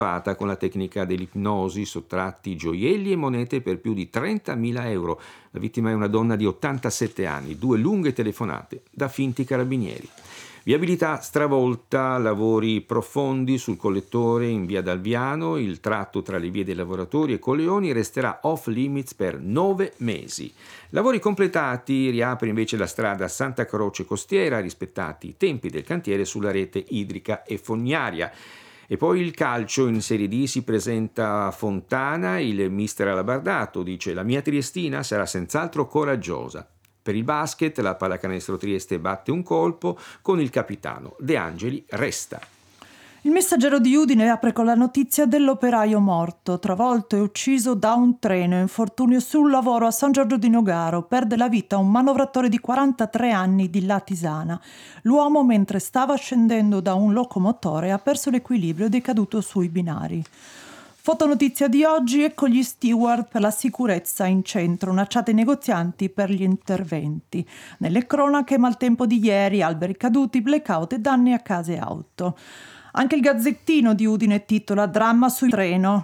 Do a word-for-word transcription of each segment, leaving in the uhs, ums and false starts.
con la tecnica dell'ipnosi, sottratti gioielli e monete per più di trentamila euro. La vittima è una donna di ottantasette anni, due lunghe telefonate da finti carabinieri. Viabilità stravolta, lavori profondi sul collettore in via Dalviano, il tratto tra le vie dei lavoratori e Colleoni resterà off limits per nove mesi. Lavori completati, riapre invece la strada Santa Croce Costiera, rispettati i tempi del cantiere sulla rete idrica e fognaria. E poi il calcio in Serie D si presenta a Fontana, il mister Alabardato dice: la mia Triestina sarà senz'altro coraggiosa. Per il basket la Pallacanestro Trieste batte un colpo, con il capitano De Angeli resta. Il Messaggero di Udine apre con la notizia dell'operaio morto, travolto e ucciso da un treno, infortunio sul lavoro a San Giorgio di Nogaro, perde la vita un manovratore di quarantatré anni di Latisana. L'uomo, mentre stava scendendo da un locomotore, ha perso l'equilibrio ed è caduto sui binari. Fotonotizia di oggi: ecco gli steward per la sicurezza in centro, un'acciata ai negozianti per gli interventi. Nelle cronache maltempo di ieri, alberi caduti, blackout e danni a case e auto. Anche il Gazzettino di Udine titola: dramma sul treno.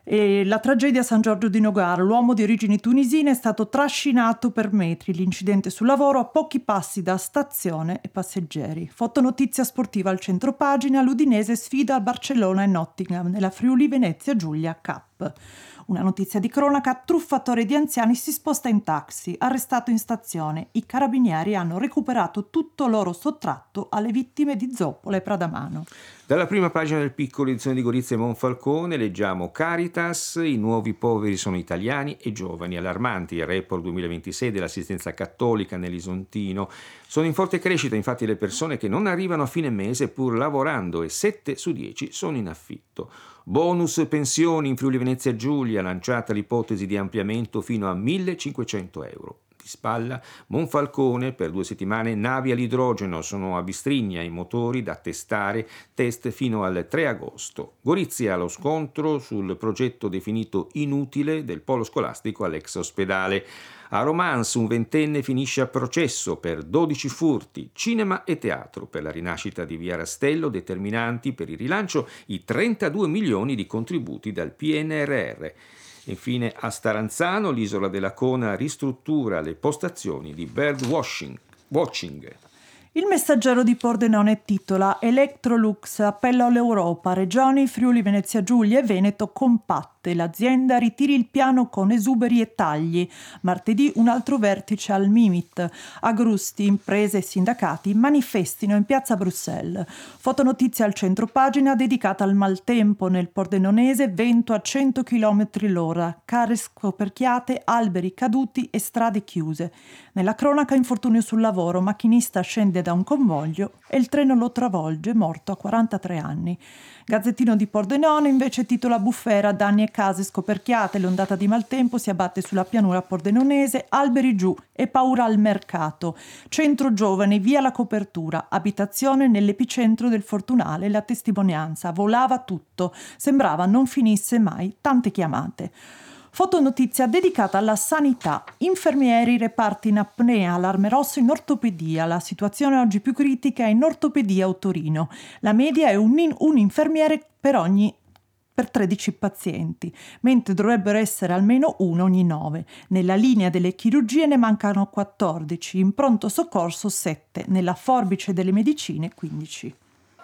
E la tragedia a San Giorgio di Nogaro, l'uomo di origini tunisine è stato trascinato per metri, l'incidente sul lavoro a pochi passi da stazione e passeggeri. Fotonotizia sportiva al centro pagina: l'Udinese sfida Barcellona e Nottingham nella Friuli Venezia Giulia Cup. Una notizia di cronaca: truffatore di anziani si sposta in taxi, arrestato in stazione. I carabinieri hanno recuperato tutto l'oro sottratto alle vittime di Zoppola e Pradamano. Dalla prima pagina del Piccolo, edizione di Gorizia e Monfalcone, leggiamo Caritas: i nuovi poveri sono italiani e giovani. Allarmanti il report duemilaventisei dell'assistenza cattolica nell'Isontino. Sono in forte crescita infatti le persone che non arrivano a fine mese pur lavorando, e sette su dieci sono in affitto. Bonus pensioni in Friuli Venezia Giulia, lanciata l'ipotesi di ampliamento fino a millecinquecento euro. Di spalla Monfalcone, per due settimane navi all'idrogeno, sono a Bistrigna i motori da testare, test fino al tre agosto. Gorizia allo scontro sul progetto definito inutile del polo scolastico all'ex ospedale. A Romance un ventenne finisce a processo per dodici furti. Cinema e teatro per la rinascita di Via Rastello, determinanti per il rilancio i trentadue milioni di contributi dal P N R R. Infine a Staranzano l'isola della Cona ristruttura le postazioni di bird watching. watching. Il Messaggero di Pordenone titola: Electrolux, appello all'Europa, regioni Friuli Venezia Giulia e Veneto compatte, l'azienda ritiri il piano con esuberi e tagli. Martedì un altro vertice al Mimit. Agrusti, imprese e sindacati manifestino in piazza Bruxelles. Fotonotizia al centro pagina dedicata al maltempo nel Pordenonese, vento a cento chilometri l'ora, care scoperchiate, alberi caduti e strade chiuse. Nella cronaca infortunio sul lavoro, macchinista scende da un convoglio e il treno lo travolge, morto a quarantatré anni. Gazzettino di Pordenone invece titola: bufera, danni e case scoperchiate, l'ondata di maltempo si abbatte sulla pianura pordenonese, alberi giù e paura al mercato. Centro giovane, via la copertura, abitazione nell'epicentro del fortunale, la testimonianza, volava tutto, sembrava non finisse mai, tante chiamate. Fotonotizia dedicata alla sanità. Infermieri, reparti in apnea, allarme rosso in ortopedia. La situazione oggi più critica è in ortopedia o Torino. La media è un, in, un infermiere per ogni per tredici pazienti, mentre dovrebbero essere almeno uno ogni nove. Nella linea delle chirurgie ne mancano quattordici, in pronto soccorso sette, nella forbice delle medicine quindici.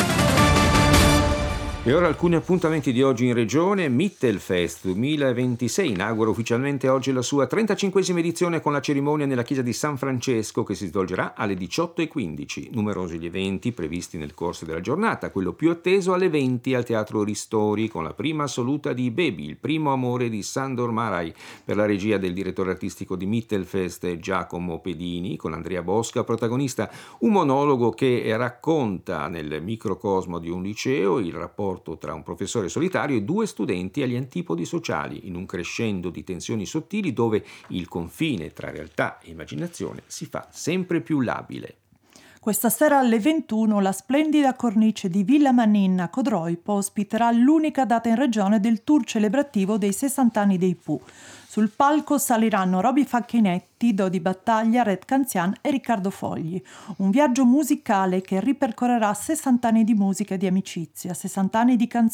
E ora alcuni appuntamenti di oggi in regione. Mittelfest duemilaventisei inaugura ufficialmente oggi la sua trentacinquesima edizione con la cerimonia nella chiesa di San Francesco, che si svolgerà alle diciotto e quindici. Numerosi gli eventi previsti nel corso della giornata, quello più atteso alle venti al Teatro Ristori, con la prima assoluta di Baby, il primo amore di Sandor Marai, per la regia del direttore artistico di Mittelfest Giacomo Pedini, con Andrea Bosca protagonista, un monologo che racconta nel microcosmo di un liceo il rapporto tra un professore solitario e due studenti agli antipodi sociali, in un crescendo di tensioni sottili dove il confine tra realtà e immaginazione si fa sempre più labile. Questa sera alle ventuno la splendida cornice di Villa Manin a Codroipo ospiterà l'unica data in regione del tour celebrativo dei sessanta anni dei Pooh. Sul palco saliranno Roby Facchinetti, Dodi Battaglia, Red Canzian e Riccardo Fogli. Un viaggio musicale che ripercorrerà sessanta anni di musica e di amicizia, sessanta anni di canzoni